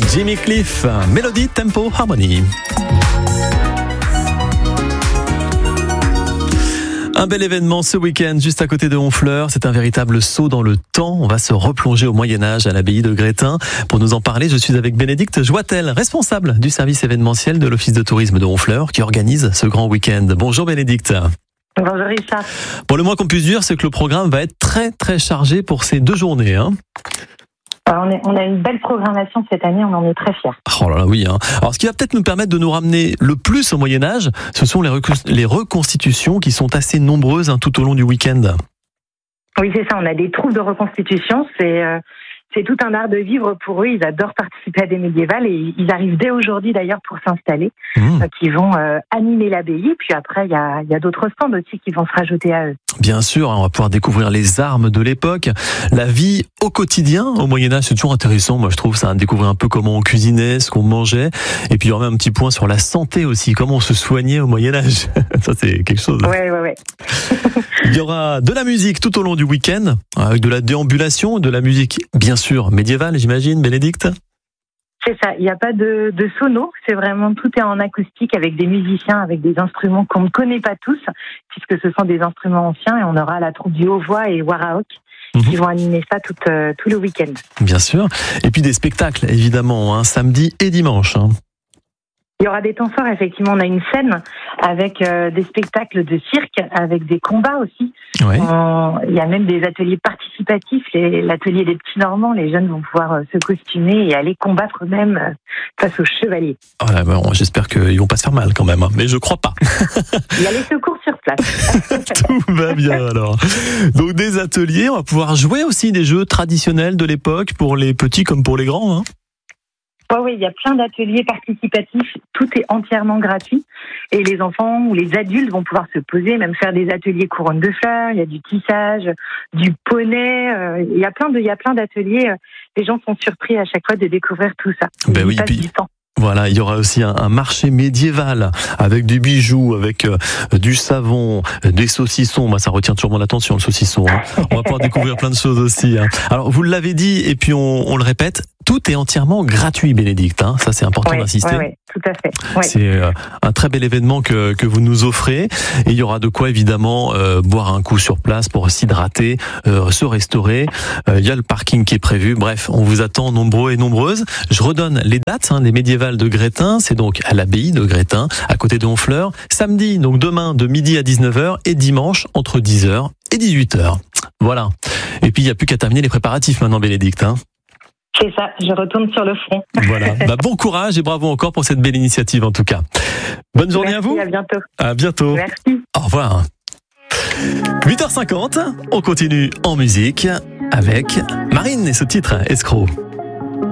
Jimmy Cliff, mélodie, tempo, harmonie. Un bel événement ce week-end, juste à côté de Honfleur. C'est un véritable saut dans le temps. On va se replonger au Moyen-Âge à l'abbaye de Grétin. Pour nous en parler, je suis avec Bénédicte Joitel, responsable du service événementiel de l'Office de tourisme de Honfleur, qui organise ce grand week-end. Bonjour Bénédicte. Bonjour Richard. Bon, le moins qu'on puisse dire, c'est que le programme va être très très chargé pour ces 2 journées. On a une belle programmation cette année, on en est très fiers. Oh là là, oui. Alors, ce qui va peut-être nous permettre de nous ramener le plus au Moyen-Âge, ce sont les reconstitutions qui sont assez nombreuses tout au long du week-end. Oui, c'est ça, on a des troupes de reconstitution, c'est tout un art de vivre pour eux, ils adorent participer à des médiévales et ils arrivent dès aujourd'hui d'ailleurs pour s'installer, qui vont animer l'abbaye, puis après il y a d'autres stands aussi qui vont se rajouter à eux. Bien sûr, on va pouvoir découvrir les armes de l'époque, la vie au quotidien au Moyen-Âge, c'est toujours intéressant, moi je trouve ça, découvrir un peu comment on cuisinait, ce qu'on mangeait, et puis il y aura même un petit point sur la santé aussi, comment on se soignait au Moyen-Âge, ça c'est quelque chose. Ouais. Il y aura de la musique tout au long du week-end, avec de la déambulation, de la musique bien sûr médiévale, j'imagine, Bénédicte. C'est ça, il n'y a pas de sono, c'est vraiment tout est en acoustique avec des musiciens, avec des instruments qu'on ne connaît pas tous, puisque ce sont des instruments anciens, et on aura la troupe du Haut-Voix et Warahawk qui vont animer ça tout le week-end. Bien sûr, et puis des spectacles évidemment, samedi et dimanche. Il y aura des temps forts, effectivement. On a une scène avec des spectacles de cirque, avec des combats aussi. Oui. Il y a même des ateliers participatifs. L'atelier des petits Normands, les jeunes vont pouvoir se costumer et aller combattre eux-mêmes face aux chevaliers. Oh là, bon, j'espère qu'ils vont pas se faire mal quand même, mais je crois pas. Il y a les secours sur place. Tout va bien alors. Donc des ateliers, on va pouvoir jouer aussi des jeux traditionnels de l'époque pour les petits comme pour les grands. Oui, il y a plein d'ateliers participatifs, tout est entièrement gratuit et les enfants ou les adultes vont pouvoir se poser, même faire des ateliers couronne de fleurs, il y a du tissage, du poney, il y a plein d'ateliers, les gens sont surpris à chaque fois de découvrir tout ça. Ben oui, puis voilà, il y aura aussi un marché médiéval avec des bijoux, avec du savon, des saucissons. Ça retient toujours mon attention, le saucisson. On va pouvoir découvrir plein de choses aussi. Alors, vous l'avez dit, et puis on le répète, tout est entièrement gratuit, Bénédicte. Ça, c'est important d'insister. Oui, tout à fait. Ouais. C'est un très bel événement que vous nous offrez. Et il y aura de quoi, évidemment, boire un coup sur place pour s'hydrater, se restaurer. Il y a le parking qui est prévu. Bref, on vous attend nombreux et nombreuses. Je redonne les dates des médiévales de Grétin. C'est donc à l'abbaye de Grétin, à côté de Honfleur. Samedi, donc demain, de midi à 19h. Et dimanche, entre 10h et 18h. Voilà. Et puis, il n'y a plus qu'à terminer les préparatifs maintenant, Bénédicte. C'est ça, je retourne sur le front. Voilà, bon courage et bravo encore pour cette belle initiative en tout cas. Bonne journée. Merci, à vous. À bientôt. À bientôt. Merci. Au revoir. 8h50, on continue en musique avec Marine et ce titre, Escroc.